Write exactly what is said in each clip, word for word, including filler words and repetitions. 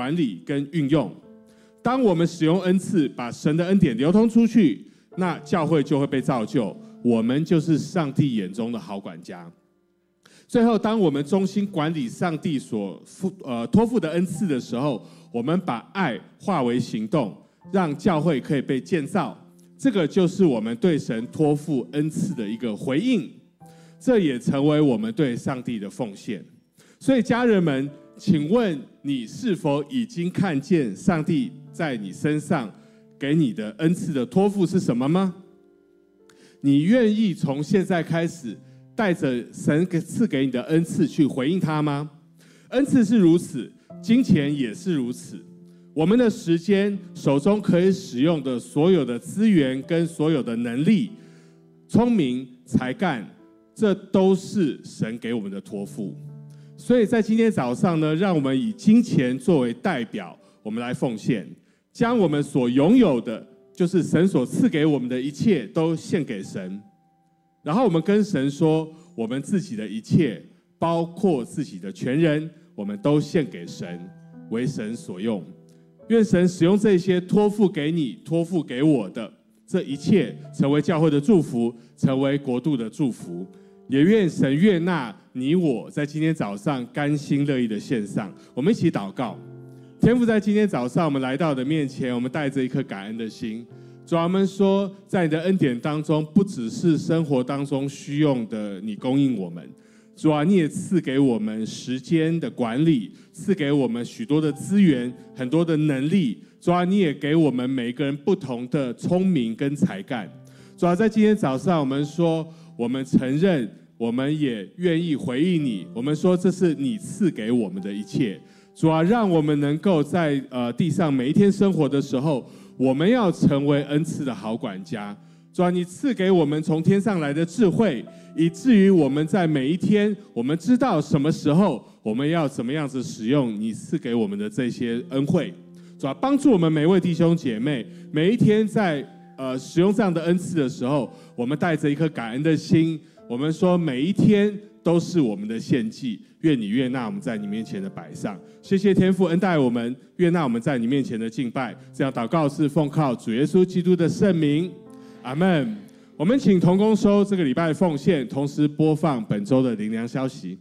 管理跟运用。当我们使用恩赐，把神的恩典流通出去，那教会就会被造就，我们就是上帝眼中的好管家。最后，当我们忠心管理上帝所付呃托付的恩赐的时候，我们把爱化为行动，让教会可以被建造。这个就是我们对神托付恩赐的一个回应，这也成为我们对上帝的奉献。所以，家人们，请问你是否已经看见上帝在你身上给你的恩赐的托付是什么吗？你愿意从现在开始带着神赐给你的恩赐去回应他吗？恩赐是如此，金钱也是如此。我们的时间，手中可以使用的所有的资源跟所有的能力、聪明、才干，这都是神给我们的托付。所以在今天早上呢，让我们以金钱作为代表，我们来奉献，将我们所拥有的，就是神所赐给我们的一切，都献给神。然后我们跟神说，我们自己的一切，包括自己的全人，我们都献给神，为神所用。愿神使用这些托付给你、托付给我的这一切，成为教会的祝福，成为国度的祝福。也愿神悦纳你我在今天早上甘心乐意的献上。我们一起祷告。天父，在今天早上我们来到的面前，我们带着一颗感恩的心。主啊，我们说，在你的恩典当中，不只是生活当中需用的，你供应我们。主啊，你也赐给我们时间的管理，赐给我们许多的资源，很多的能力。主啊，你也给我们每一个人不同的聪明跟才干。主啊，在今天早上，我们说，我们承认，我们也愿意回应你。我们说，这是你赐给我们的一切。主啊，让我们能够在呃地上每一天生活的时候，我们要成为恩赐的好管家。主啊，你赐给我们从天上来的智慧，以至于我们在每一天，我们知道什么时候我们要怎么样子使用你赐给我们的这些恩惠。主啊，帮助我们每位弟兄姐妹，每一天在呃使用这样的恩赐的时候，我们带着一颗感恩的心。我们说每一天都是我们的献祭，愿你悦纳我们在你面前的摆上。谢谢天父恩待我们，悦纳我们在你面前的敬拜。这样祷告是奉靠主耶稣基督的圣名，阿们。我们请同工收这个礼拜的奉献，同时播放本周的灵粮消息。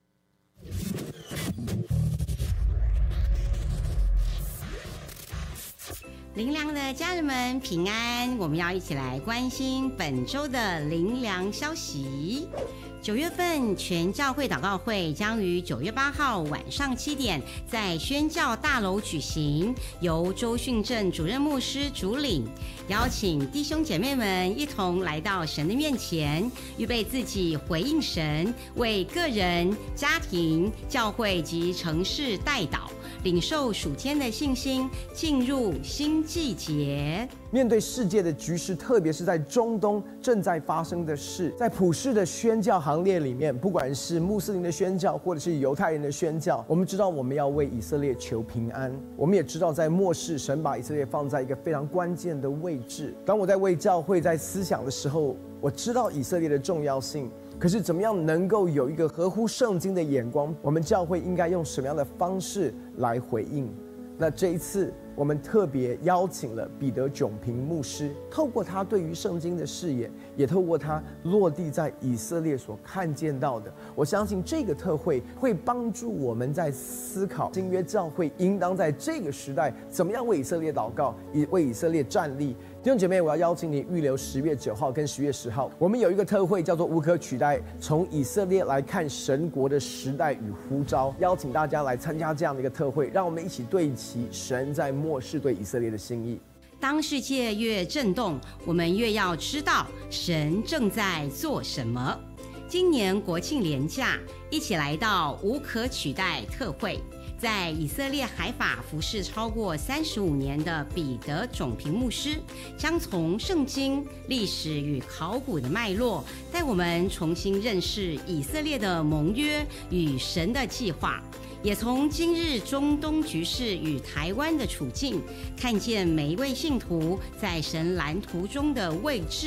灵粮的家人们平安，我们要一起来关心本周的灵粮消息。九月份全教会祷告会将于九月八号晚上七点在宣教大楼举行，由周训正主任牧师主领，邀请弟兄姐妹们一同来到神的面前，预备自己回应神，为个人、家庭、教会及城市代祷，领受属天的信心，进入新季节。 面对世界的局势，特别是在中东正在发生的事，在普世的宣教行列里面，不管是穆斯林的宣教，或者是犹太人的宣教，我们知道我们要为以色列求平安。我们也知道，在末世，神把以色列放在一个非常关键的位置。当我在为教会在思想的时候，我知道以色列的重要性。可是怎么样能够有一个合乎圣经的眼光？我们教会应该用什么样的方式来回应？那这一次我们特别邀请了彼得炯平牧师，透过他对于圣经的视野，也透过他落地在以色列所看见到的，我相信这个特会会帮助我们在思考新约教会应当在这个时代怎么样为以色列祷告，以为以色列站立。弟兄姐妹，我要邀请你预留十月九号跟十月十号，我们有一个特会叫做无可取代，从以色列来看神国的时代与呼召，邀请大家来参加这样的一个特会，让我们一起对齐神在末世对以色列的心意。 当世界越震动，我们越要知道神正在做什么。今年国庆连假，一起来到无可取代特会。在以色列海法服侍超过三十五年的彼得炯平牧师，将从圣经、历史与考古的脉络，带我们重新认识以色列的盟约与神的计划，也从今日中东局势与台湾的处境，看见每一位信徒在神蓝图中的位置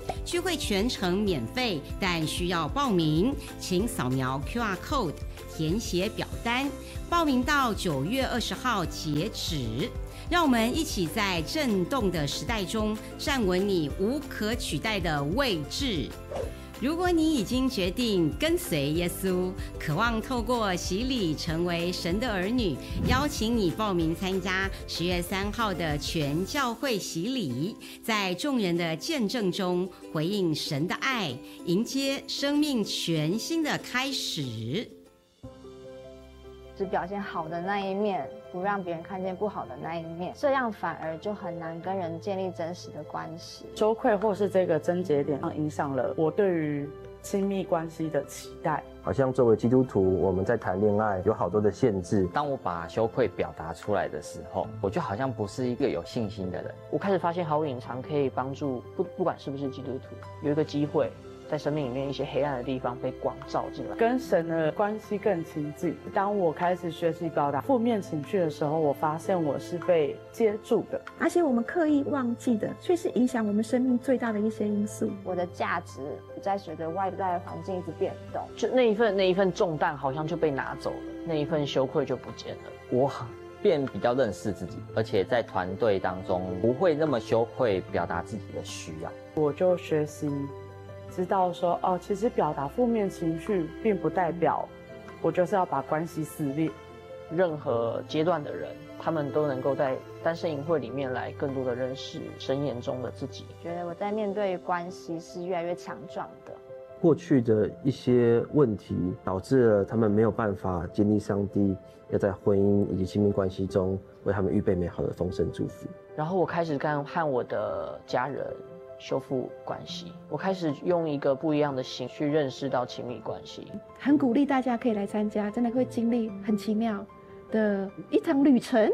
聚会全程免费，但需要报名，请扫描 Q R code 填写表单，报名到九月二十号截止。让我们一起在震动的时代中站稳你无可取代的位置。如果你已经决定跟随耶稣，渴望透过洗礼成为神的儿女，邀请你报名参加十月三号的全教会洗礼，在众人的见证中回应神的爱，迎接生命全新的开始。 只表现好的那一面，不让别人看见不好的那一面，这样反而就很难跟人建立真实的关系。 羞愧或是这个症结点，影响了我对于亲密关系的期待。 好像作为基督徒，我们在谈恋爱有好多的限制。 当我把羞愧表达出来的时候，我就好像不是一个有信心的人。 我开始发现好隐藏可以帮助不不管是不是基督徒，有一个机会在生命里面一些黑暗的地方被光照进来， 跟神的关系更亲近。当我开始学习表达负面情绪的时候，我发现我是被接住的， 而且我们刻意忘记的，却是影响我们生命最大的一些因素。 我的价值在随着外在环境一直变动， 就那一份那一份重担好像就被拿走了，那一份羞愧就不见了。 我变比较认识自己，而且在团队当中不会那么羞愧表达自己的需要。 我就学习知道说，哦，其实表达负面情绪并不代表我就是要把关系撕裂。 任何阶段的人，他们都能够在单身营会里面来更多的认识神眼中的自己。 觉得我在面对关系是越来越强壮的。 过去的一些问题导致了他们没有办法经历上帝要在婚姻以及亲密关系中为他们预备美好的丰盛祝福。 然后我开始跟和我的家人修复关系，我开始用一个不一样的心去认识到亲密关系。 很鼓励大家可以来参加，真的会经历很奇妙的一场旅程。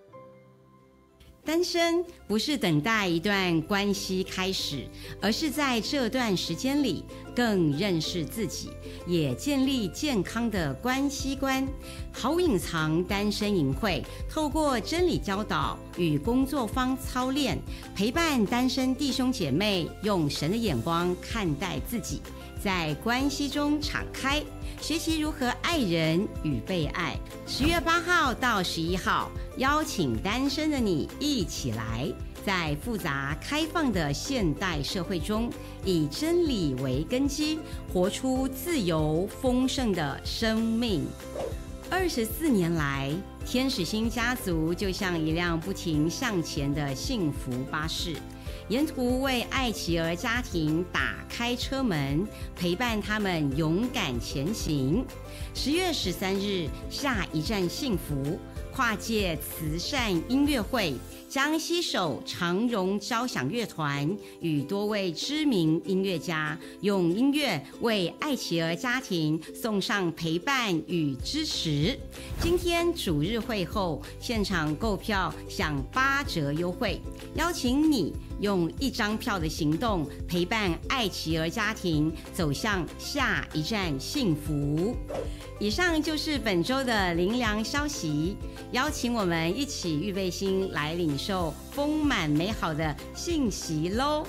单身不是等待一段关系开始，而是在这段时间里更认识自己，也建立健康的关系观。好隐藏单身营会透过真理教导与工作坊操练，陪伴单身弟兄姐妹用神的眼光看待自己，在关系中敞开，学习如何爱人与被爱。十月八号到十一号，邀请单身的你一起来，在复杂开放的现代社会中，以真理为根基，活出自由丰盛的生命。二十四年来，天使星家族就像一辆不停向前的幸福巴士，沿途为爱琪儿家庭打开车门，陪伴他们勇敢前行。十月十三日，下一站幸福跨界慈善音乐会将携手长荣交响乐团与多位知名音乐家，用音乐为爱琪儿家庭送上陪伴与支持。今天主日会后，现场购票享八折优惠，邀请你用一张票的行动陪伴爱琪儿家庭走向下一站幸福。以上就是本周的灵粮消息，邀请我们一起预备心来领受丰满美好的信息喽。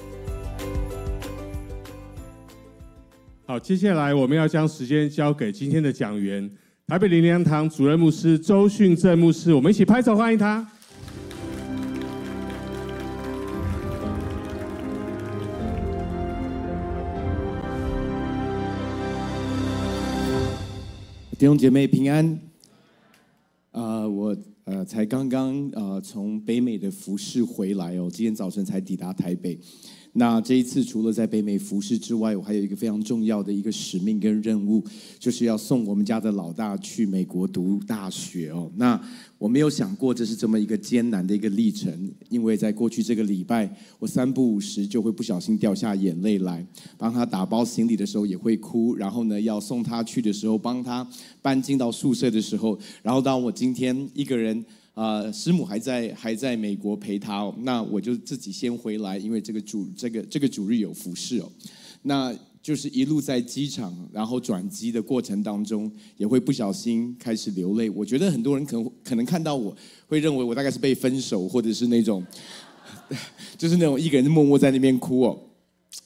好，接下来我们要将时间交给今天的讲员，台北灵粮堂主任牧师周训正牧师，我们一起拍手欢迎他。 弟兄姐妹平安。呃，我呃才刚刚呃从北美的服事回来哦，今天早晨才抵达台北。那这一次除了在北美服事之外，我还有一个非常重要的一个使命跟任务，就是要送我们家的老大去美国读大学哦。那我没有想过这是这么一个艰难的一个历程，因为在过去这个礼拜，我三不五时就会不小心掉下眼泪来，帮他打包行李的时候也会哭，然后呢要送他去的时候，帮他搬进到宿舍的时候，然后当我今天一个人。呃，师母还在还在美国陪他哦，那我就自己先回来，因为这个主这个这个主日有服事哦，那就是一路在机场，然后转机的过程当中，也会不小心开始流泪。我觉得很多人可能可能看到我会认为我大概是被分手，或者是那种就是那种一个人默默在那边哭哦。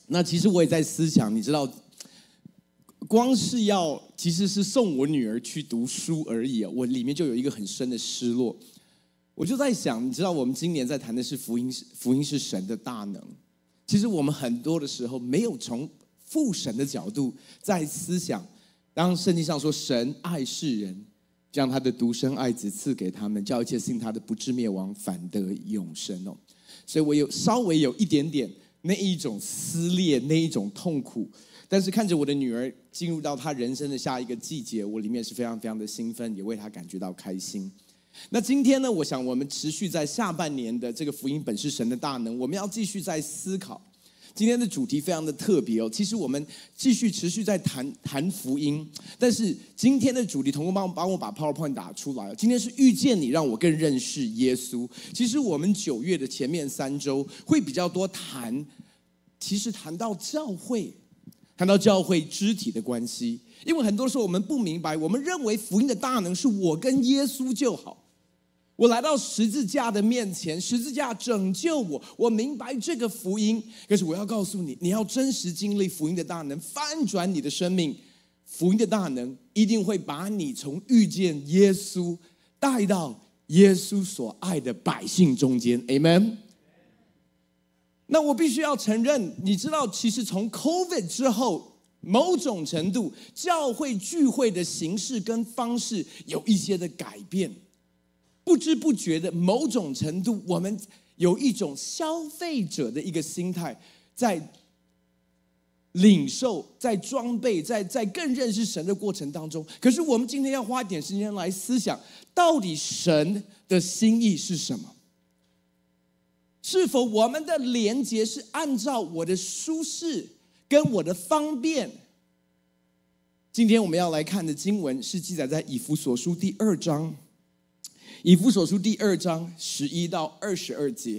那其实我也在思想，你知道，光是要其实是送我女儿去读书而已，我里面就有一个很深的失落。我就在想，你知道，我们今年在谈的是福音，福音是神的大能。其实我们很多的时候没有从父神的角度在思想。当圣经上说神爱世人，将他的独生爱子赐给他们，叫一切信他的不至灭亡，反得永生哦。所以我有稍微有一点点那一种撕裂，那一种痛苦。但是看着我的女儿进入到她人生的下一个季节，我里面是非常非常的兴奋，也为她感觉到开心。那今天呢，我想我们持续在下半年的这个福音本是神的大能，我们要继续在思考。今天的主题非常的特别哦，其实我们继续持续在谈谈福音，但是今天的主题，同工帮帮我把 PowerPoint 打出来。今天是遇见你，让我更认识耶稣。其实我们九月的前面三周会比较多谈，其实谈到教会，谈到教会肢体的关系，因为很多时候我们不明白，我们认为福音的大能是我跟耶稣就好。我来到十字架的面前，十字架拯救我，我明白这个福音。可是我要告诉你，你要真实经历福音的大能，翻转你的生命。福音的大能一定会把你从遇见耶稣带到耶稣所爱的百姓中间 Amen。 那我必须要承认，你知道其实从 COVID 之后，某种程度教会聚会的形式跟方式有一些的改变。不知不觉的某种程度，我们有一种消费者的一个心态，在领受，在装备，在在更认识神的过程当中。可是我们今天要花一点时间来思想，到底神的心意是什么？是否我们的连结是按照我的舒适跟我的方便？今天我们要来看的经文是记载在以弗所书第二章。以弗所书第二章十一到二十二节，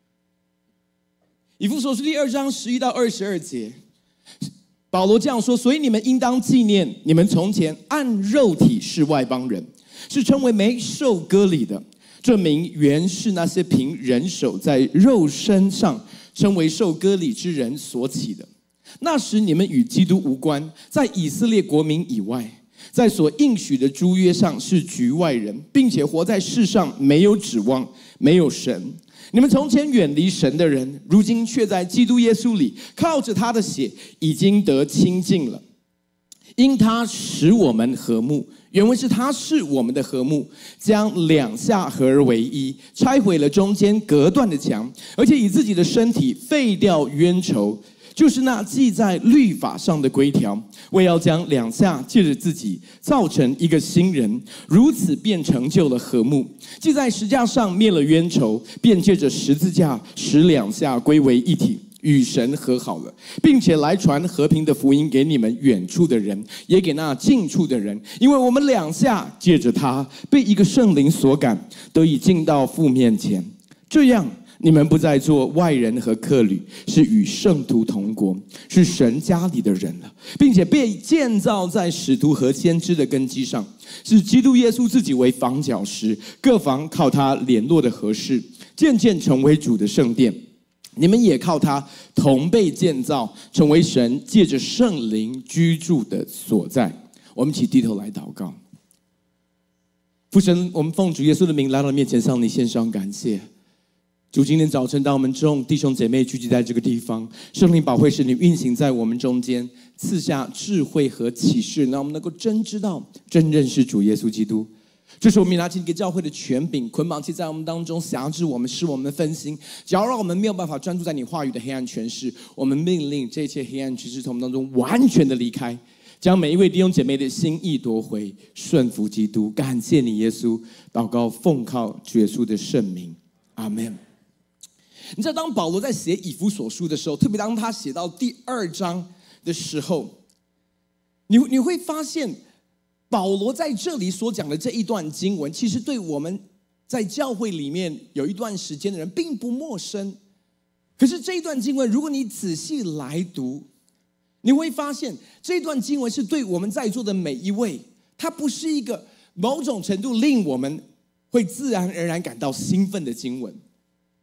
以弗所书第二章十一到二十二节，保罗这样说：所以你们应当纪念，你们从前按肉体是外邦人，是称为没受割礼的，这名原是那些凭人手在肉身上称为受割礼之人所起的。那时你们与基督无关，在以色列国民以外，在所应许的诸约上是局外人，并且活在世上没有指望，没有神。你们从前远离神的人，如今却在基督耶稣里靠着他的血已经得清净了。因他使我们和睦，原文是他是我们的和睦，将两下合而为一，拆毁了中间隔断的墙，而且以自己的身体废掉冤仇，就是那记在律法上的规条，为要将两下借着自己造成一个新人，如此便成就了和睦。记在十字架上灭了冤仇，便借着十字架使两下归为一体，与神和好了，并且来传和平的福音给你们远处的人，也给那近处的人。因为我们两下借着他被一个圣灵所感，得以进到父面前，这样你们不再做外人和客旅，是与圣徒同国，是神家里的人了，并且被建造在使徒和先知的根基上，是基督耶稣自己为房角石，各房靠他联络的合适，渐渐成为主的圣殿。你们也靠他同被建造，成为神借着圣灵居住的所在。我们一起低头来祷告。父神，我们奉主耶稣的名来到面前，向你献上感谢。主，今天早晨当我们众弟兄姐妹聚集在这个地方，圣灵保惠师你运行在我们中间，赐下智慧和启示，让我们能够真知道真认识主耶稣基督。这是我们拿起一个教会的权柄，捆绑其在我们当中辖制我们，使我们分心，假如让我们没有办法专注在你话语的黑暗权势，我们命令这一切黑暗权势从我们当中完全的离开，将每一位弟兄姐妹的心意夺回，顺服基督。感谢你耶稣，祷告奉靠主耶稣的圣名，阿们。你知道当保罗在写以弗所书的时候，特别当他写到第二章的时候，你你会发现保罗在这里所讲的这一段经文，其实对我们在教会里面有一段时间的人并不陌生。可是这一段经文，如果你仔细来读，你会发现这段经文是对我们在座的每一位，它不是一个某种程度令我们会自然而然感到兴奋的经文。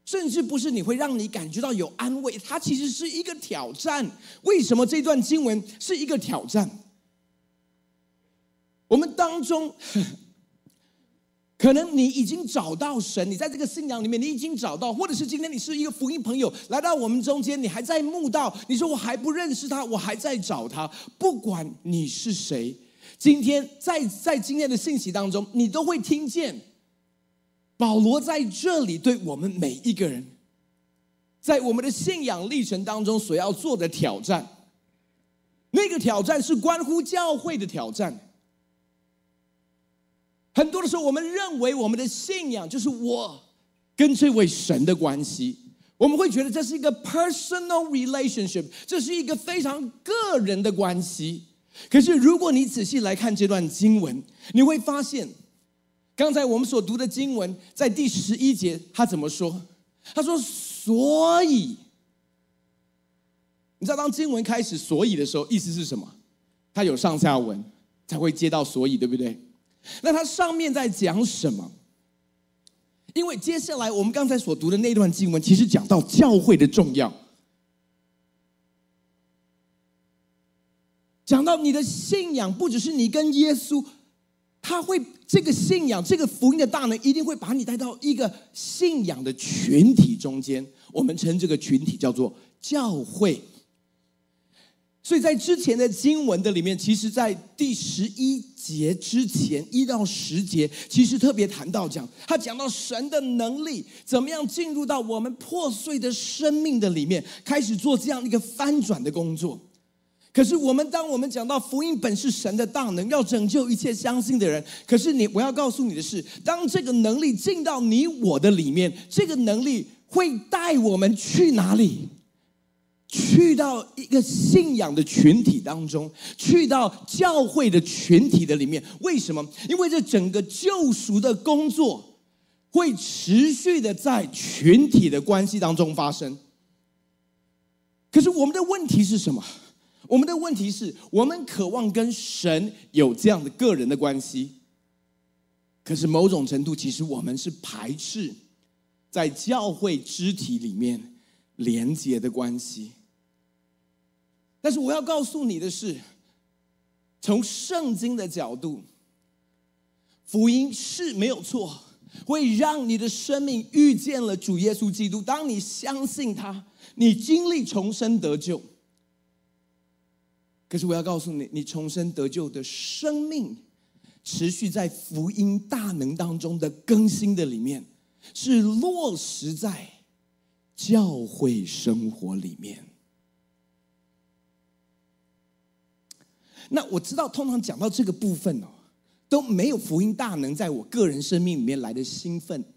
甚至不是你会让你感觉到有安慰，它其实是一个挑战。为什么这段经文是一个挑战？我们当中可能你已经找到神，你在这个信仰里面你已经找到，或者是今天你是一个福音朋友来到我们中间，你还在慕道，你说我还不认识他，我还在找他。不管你是谁，今天在在今天的信息当中，你都会听见保罗在这里对我们每一个人，在我们的信仰历程当中所要做的挑战。那个挑战是关乎教会的挑战。很多的时候我们认为我们的信仰就是我跟这位神的关系，我们会觉得这是一个 personal relationship， 这是一个非常个人的关系。可是如果你仔细来看这段经文，你会发现刚才我们所读的经文在第十一节他怎么说？他说所以，你知道当经文开始所以的时候意思是什么？它有上下文才会接到所以，对不对？那它上面在讲什么？因为接下来我们刚才所读的那段经文其实讲到教会的重要，讲到你的信仰不只是你跟耶稣，他会这个信仰这个福音的大能一定会把你带到一个信仰的群体中间，我们称这个群体叫做教会。所以在之前的经文的里面，其实在第十一节之前一到十节，其实特别谈到讲，他讲到神的能力怎么样进入到我们破碎的生命的里面，开始做这样一个翻转的工作。可是我们当我们讲到福音本是神的大能，要拯救一切相信的人，可是你我要告诉你的是，当这个能力进到你我的里面，这个能力会带我们去哪里？去到一个信仰的群体当中，去到教会的群体的里面。为什么？因为这整个救赎的工作会持续的在群体的关系当中发生。可是我们的问题是什么？我们的问题是我们渴望跟神有这样的个人的关系，可是某种程度其实我们是排斥在教会肢体里面连结的关系。但是我要告诉你的是，从圣经的角度，福音是没有错，会让你的生命遇见了主耶稣基督。当你相信他，你经历重生得救。可是我要告诉你，你重生得救的生命持续在福音大能当中的更新的里面，是落实在教会生活里面。那我知道通常讲到这个部分哦，都没有福音大能在我个人生命里面来的兴奋。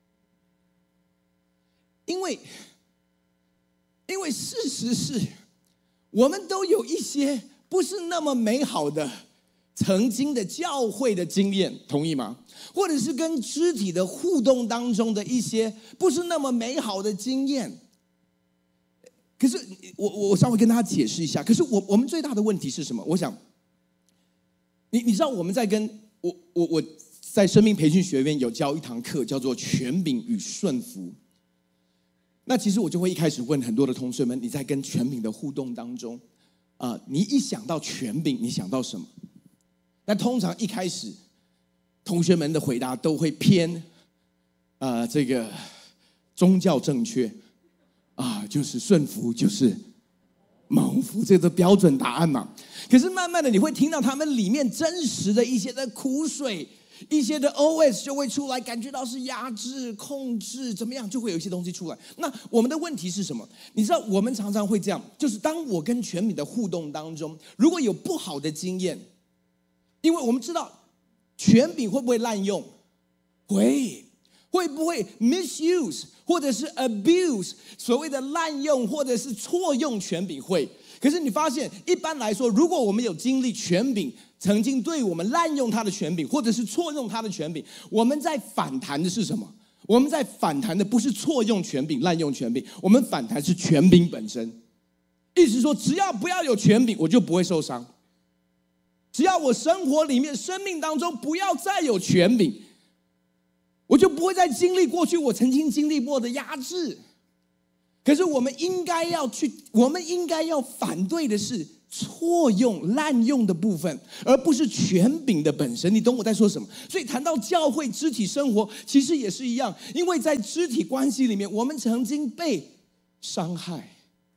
因为因为事实是我们都有一些不是那么美好的曾经的教会的经验，同意吗？或者是跟肢体的互动当中的一些不是那么美好的经验。可是我我稍微跟大家解释一下，可是我我们最大的问题是什么？我想，你你知道我们在跟我我我在生命培训学院有教一堂课，叫做权柄与顺服。那其实我就会一开始问很多的同学们，你在跟权柄的互动当中，呃，你一想到权柄，你想到什么？那通常一开始同学们的回答都会偏，呃，这个宗教正确。啊，就是顺服，就是蒙福，这个标准答案嘛。可是慢慢的，你会听到他们里面真实的一些的苦水，一些的 O S 就会出来，感觉到是压制、控制，怎么样，就会有一些东西出来。那我们的问题是什么？你知道，我们常常会这样，就是当我跟权柄的互动当中，如果有不好的经验，因为我们知道权柄会不会滥用？会。会不会 misuse 或者是 abuse， 所谓的滥用或者是错用权柄？会。可是你发现一般来说，如果我们有经历权柄曾经对我们滥用他的权柄，或者是错用他的权柄，我们在反弹的是什么？我们在反弹的不是错用权柄、滥用权柄，我们反弹是权柄本身。意思是说，只要不要有权柄，我就不会受伤。只要我生活里面、生命当中不要再有权柄， 我就不会再经历过去我曾经经历过的压制。可是我们应该要去，我们应该要反对的是错用、滥用的部分，而不是权柄的本身。你懂我在说什么？所以谈到教会肢体生活，其实也是一样，因为在肢体关系里面，我们曾经被伤害，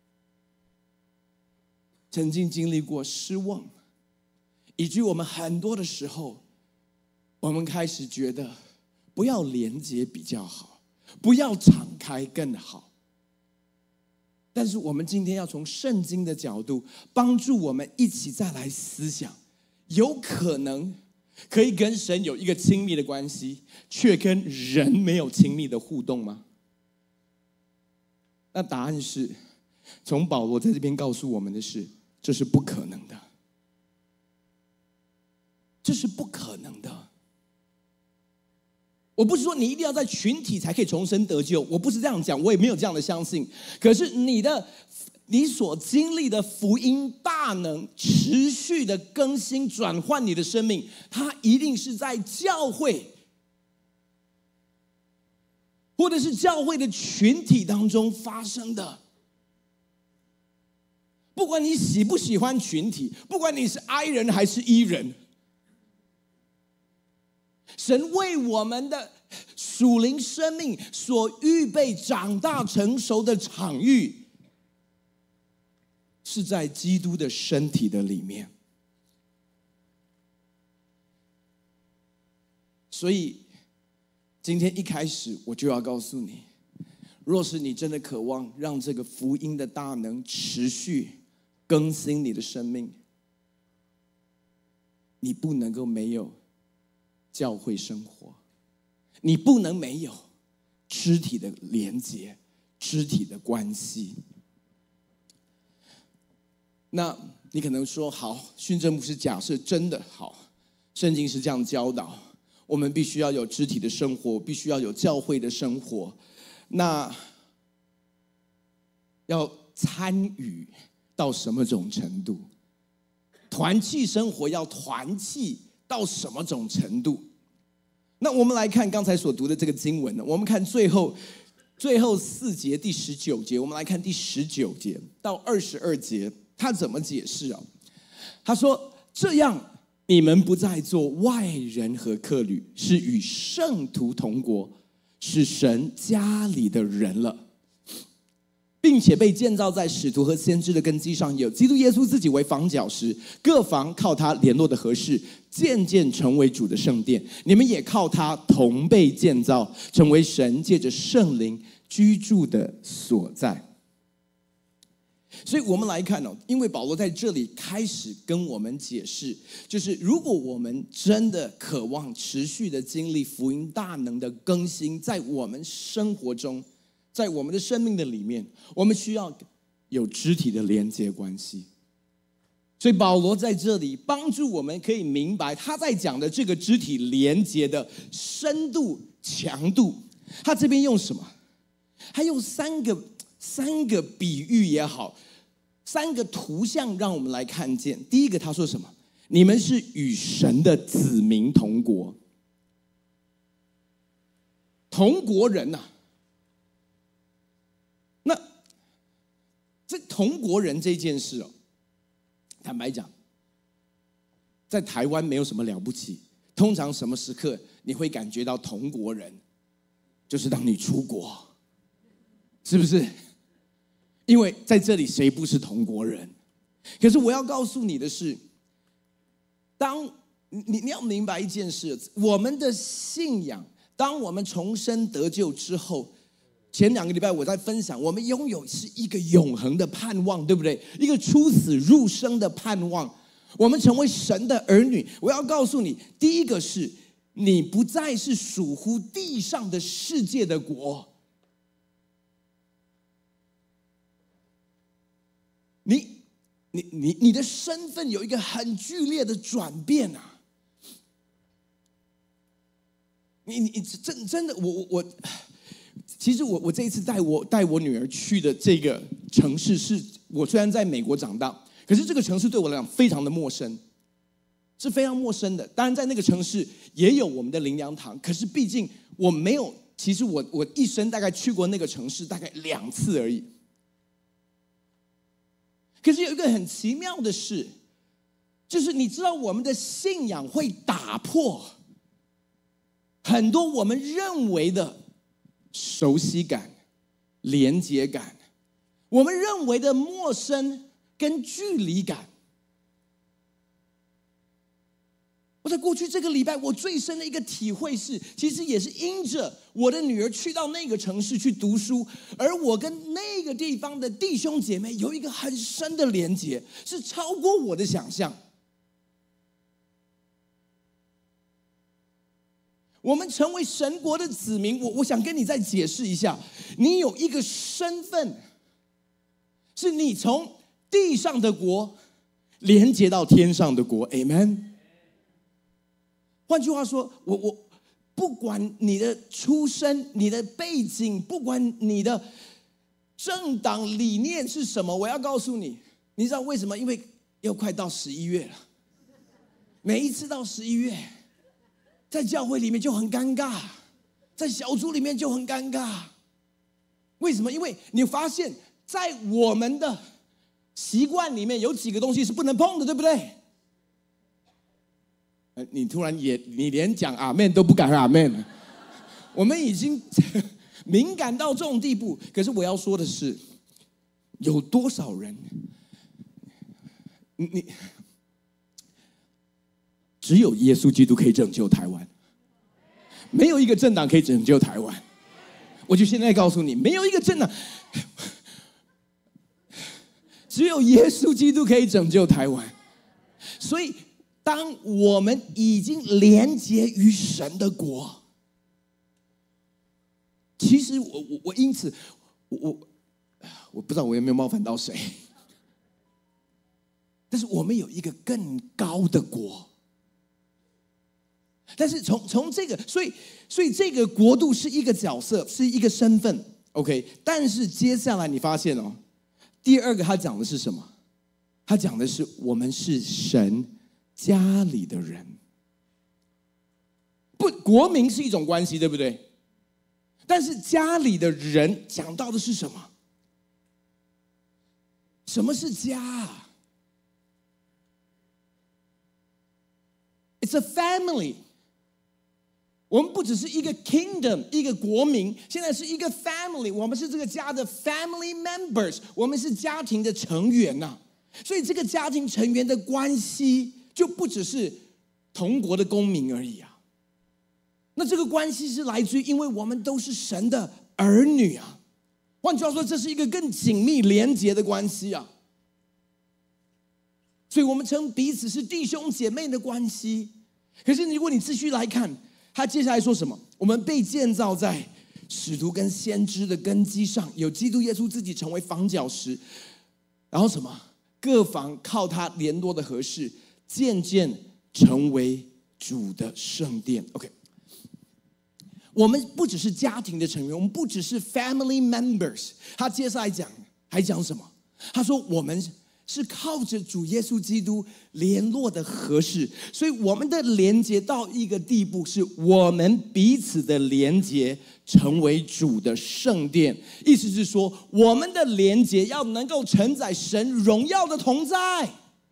曾经经历过失望，以至于我们很多的时候，我们开始觉得不要连接比较好，不要敞开更好。但是我们今天要从圣经的角度帮助我们一起再来思想，有可能可以跟神有一个亲密的关系，却跟人没有亲密的互动吗？那答案是，从保罗在这边告诉我们的是，这是不可能的，这是不可能的。我不是说你一定要在群体才可以重生得救，我不是这样讲，我也没有这样的相信。可是你的你所经历的福音大能持续的更新转换你的生命，它一定是在教会或者是教会的群体当中发生的。不管你喜不喜欢群体，不管你是 I 人还是 E 人，神为我们的属灵生命所预备长大成熟的场域，是在基督的身体的里面。所以今天一开始我就要告诉你，若是你真的渴望让这个福音的大能持续更新你的生命，你不能够没有教会生活，你不能没有肢体的连结，肢体的关系。那你可能说，好，训正牧师假设真的好，圣经是这样教导，我们必须要有肢体的生活，必须要有教会的生活，那要参与到什么种程度？团契生活要团契到什么种程度？那我们来看刚才所读的这个经文呢，我们看最后最后四节第十九节，我们来看第十九节到二十二节，他怎么解释啊？他说，这样你们不再做外人和客旅，是与圣徒同国，是神家里的人了，并且被建造在使徒和先知的根基上，有基督耶稣自己为房角石，各房靠他联络的合适，渐渐成为主的圣殿。你们也靠他同被建造，成为神借着圣灵居住的所在。所以我们来看哦，因为保罗在这里开始跟我们解释，就是如果我们真的渴望持续的经历福音大能的更新，在我们生活中，在我们的生命的里面，我们需要有肢体的连接关系。所以保罗在这里帮助我们可以明白他在讲的这个肢体连接的深度强度。他这边用什么？他用三个三个比喻也好，三个图像让我们来看见。第一个他说什么？你们是与神的子民同国，同国人呐、啊。那这同国人这件事哦，坦白讲，在台湾没有什么了不起。通常什么时刻你会感觉到同国人？就是当你出国，是不是？因为在这里谁不是同国人？可是我要告诉你的是，当你你要明白一件事，我们的信仰，当我们重生得救之后，前两个礼拜我在分享，我们拥有是一个永恒的盼望，对不对？一个出死入生的盼望，我们成为神的儿女。我要告诉你，第一个是你不再是属乎地上的世界的国，你你你你的身份有一个很剧烈的转变啊！你你真真的，我我我。其实我我这一次带我带我女儿去的这个城市，是我虽然在美国长大，可是这个城市对我来讲非常的陌生。 是非常陌生的。当然，在那个城市也有我们的灵粮堂，可是毕竟我没有。其实我我一生大概去过那个城市大概两次而已。可是有一个很奇妙的事，就是你知道我们的信仰会打破很多我们认为的熟悉感、连结感，我们认为的陌生跟距离感。我在过去这个礼拜，我最深的一个体会是，其实也是因着我的女儿去到那个城市去读书，而我跟那个地方的弟兄姐妹有一个很深的连结，是超过我的想象。我们成为神国的子民，我我想跟你再解释一下，你有一个身份，是你从地上的国连接到天上的国 ，Amen。换句话说，我我不管你的出身、你的背景，不管你的政党理念是什么，我要告诉你，你知道为什么？因为又快到十一月了，每一次到十一月，在教会里面就很尴尬，在小组里面就很尴尬。为什么？因为你发现，在我们的习惯里面有几个东西是不能碰的，对不对？你突然也，你连讲阿们都不敢阿们，我们已经敏感到这种地步。可是我要说的是，有多少人，你只有耶稣基督可以拯救台湾，没有一个政党可以拯救台湾。我就现在告诉你，没有一个政党，只有耶稣基督可以拯救台湾。所以当我们已经连结于神的国，其实我我我因此我我我不知道我有没有冒犯到谁，但是我们有一个更高的国。但是从从这个，所以所以这个国度是一个角色，是一个身份 ，OK。但是接下来你发现哦，第二个他讲的是什么？他讲的是我们是神家里的人。不，国民是一种关系，对不对？但是家里的人讲到的是什么？什么是家啊？ It's a family。我们不只是一个 kingdom， 一个国民，现在是一个 family， 我们是这个家的 family members， 我们是家庭的成员呐、啊。所以这个家庭成员的关系就不只是同国的公民而已啊。那这个关系是来自于，因为我们都是神的儿女啊。换句话说，这是一个更紧密连结的关系啊。所以我们称彼此是弟兄姐妹的关系。可是如果你继续来看，他接下来说什么？我们被建造在使徒跟先知的根基上，有基督耶稣自己成为房角石，然后什么？各房靠他联络的合适，渐渐成为主的圣殿。OK， 我们不只是家庭的成员，我们不只是 family members。他接下来讲还讲什么？他说我们是靠着主耶稣基督联络的合适，所以我们的连结到一个地步，是我们彼此的连结成为主的圣殿。意思是说，我们的连结要能够承载神荣耀的同在。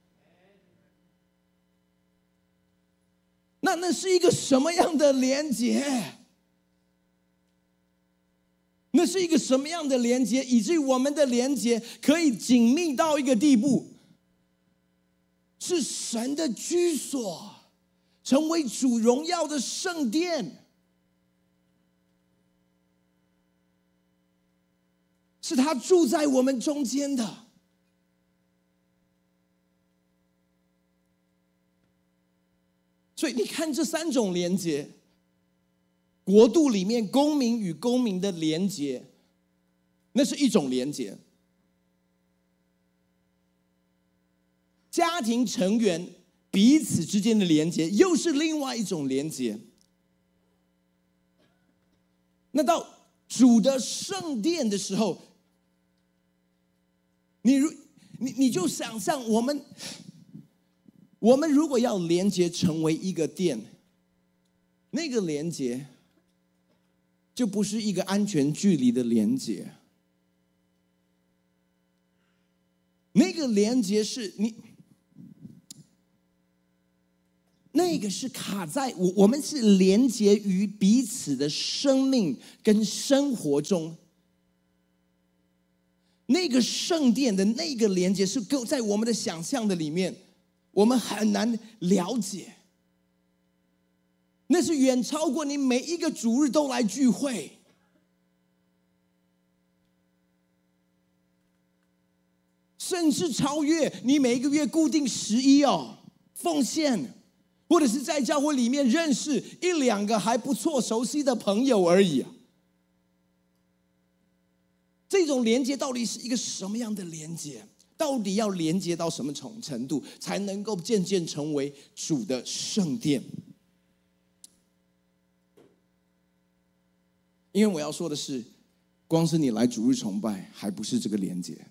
那那是一个什么样的连结？那是一个什么样的连结，以至于我们的连结可以紧密到一个地步，是神的居所，成为主荣耀的圣殿，是他住在我们中间的。所以你看这三种连结，国度里面公民与公民的连结，那是一种连结；家庭成员彼此之间的连结，又是另外一种连结。那到主的圣殿的时候，你你你就想象我们我们如果要连接成为一个殿，那个连接就不是一个安全距离的连接，那个连接是你，那个是卡在我我们是连接于彼此的生命跟生活中。那个圣殿的那个连接是在我们的想象的里面，我们很难了解。那是远超过你每一个主日都来聚会，甚至超越你每一个月固定十一哦奉献，或者是在教会里面认识一两个还不错熟悉的朋友而已。这种连接到底是一个什么样的连接？到底要连接到什么程度，才能够渐渐成为主的圣殿？因为我要说的是，光是你来主日崇拜，还不是这个连接。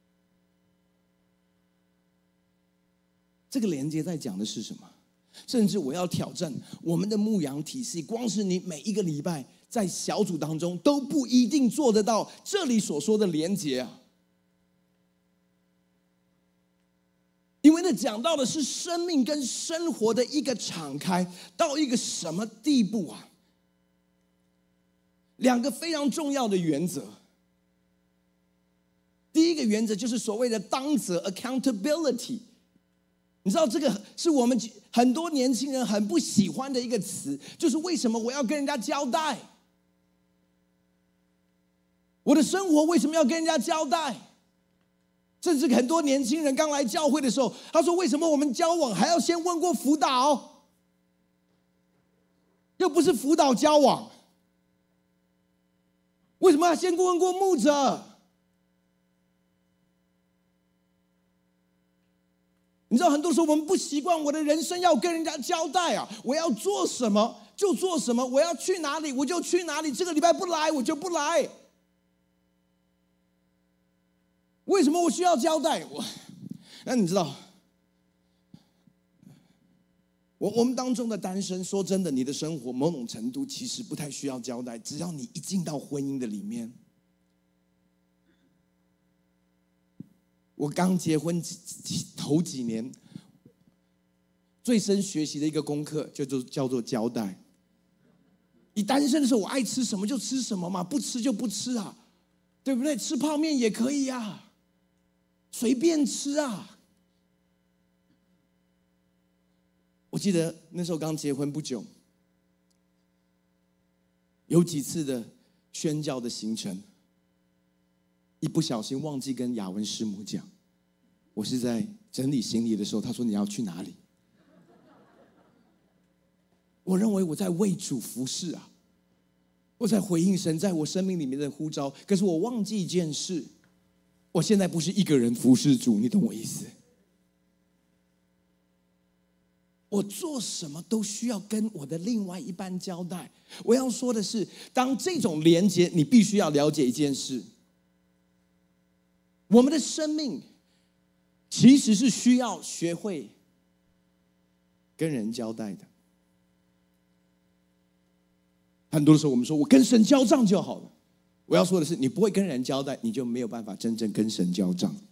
这个连接在讲的是什么？甚至我要挑战我们的牧养体系，光是你每一个礼拜在小组当中都不一定做得到这里所说的连结啊，因为那讲到的是生命跟生活的一个敞开到一个什么地步啊？两个非常重要的原则，第一个原则就是所谓的当责 accountability。你知道这个是我们很多年轻人很不喜欢的一个词，就是为什么我要跟人家交代？我的生活为什么要跟人家交代？甚至很多年轻人刚来教会的时候，他说：“为什么我们交往还要先问过辅导？又不是辅导交往，为什么要先问过牧者？”你知道，很多时候我们不习惯，我的人生要跟人家交代啊！我要做什么就做什么，我要去哪里我就去哪里，这个礼拜不来我就不来。为什么我需要交代？我，那你知道，我我们当中的单身，说真的，你的生活某种程度其实不太需要交代，只要你一进到婚姻的里面。我刚结婚头几年，最深学习的一个功课就就叫做交代。你单身的时候，我爱吃什么就吃什么嘛，不吃就不吃啊，对不对？吃泡面也可以啊，随便吃啊。我记得那时候刚结婚不久，有几次的宣教的行程，一不小心忘记跟雅文师母讲，我是在整理行李的时候，他说你要去哪里？我认为我在为主服侍啊，我在回应神在我生命里面的呼召。可是我忘记一件事，我现在不是一个人服侍主，你懂我意思？我做什么都需要跟我的另外一半交代。我要说的是，当这种连结，你必须要了解一件事，我们的生命其实是需要学会跟人交代的。很多的时候我们说我跟神交账就好了，我要说的是，你不会跟人交代，你就没有办法真正跟神交账。